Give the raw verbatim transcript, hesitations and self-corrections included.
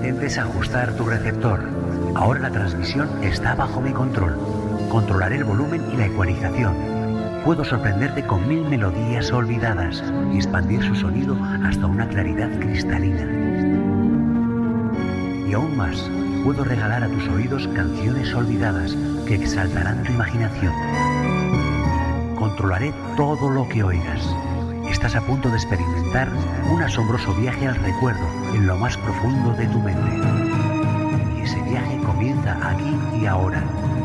intentes ajustar tu receptor. Ahora la transmisión está bajo mi control. Controlaré el volumen y la ecualización. Puedo sorprenderte con mil melodías olvidadas y expandir su sonido hasta una claridad cristalina. Y aún más, puedo regalar a tus oídos canciones olvidadas que exaltarán tu imaginación. Controlaré todo lo que oigas. Estás a punto de experimentar un asombroso viaje al recuerdo en lo más profundo de tu mente. Y ese viaje comienza aquí y ahora.